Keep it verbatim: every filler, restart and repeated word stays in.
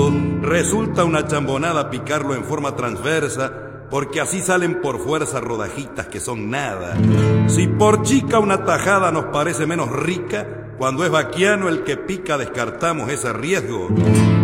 todo, resulta una chambonada picarlo en forma transversa, porque así salen por fuerza rodajitas que son nada. Si por chica una tajada nos parece menos rica, cuando es vaquiano el que pica descartamos ese riesgo.